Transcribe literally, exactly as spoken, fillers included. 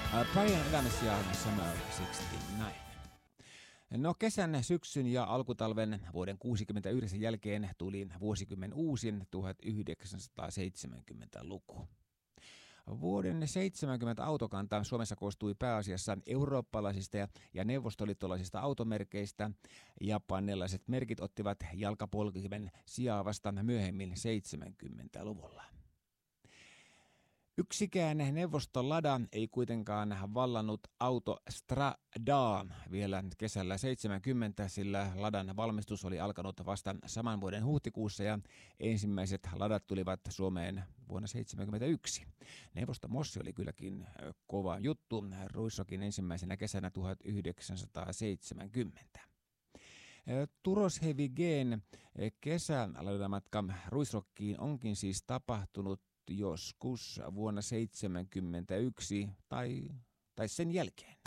Brian Adams ja Summer kuusikymmentäyhdeksän. No kesän, syksyn ja alkutalven vuoden kuusikymmentäyhdeksän jälkeen tuli vuosikymmen uusin tuhatyhdeksänsataaseitsemänkymmentäluku. Vuoden seitsemänkymmentä autokanta Suomessa koostui pääasiassa eurooppalaisista ja, ja neuvostoliittolaisista automerkeistä. Japanilaiset merkit ottivat jalkapolkimen sijaa vasta myöhemmin seitsemänkymmentäluvulla. Yksikään Neuvostolada ei kuitenkaan vallannut autostradaa vielä kesällä seitsemänkymmentä, sillä Ladan valmistus oli alkanut vasta saman vuoden huhtikuussa ja ensimmäiset Ladat tulivat Suomeen vuonna seitsemänkymmentäyksi. Neuvostomossi oli kylläkin kova juttu Ruisrokin ensimmäisenä kesänä tuhatyhdeksänsataaseitsemänkymmentä. Turos Heavy G:n kesäladamatka Ruisrockiin onkin siis tapahtunut joskus vuonna seitsemänkymmentäyksi tai, tai sen jälkeen.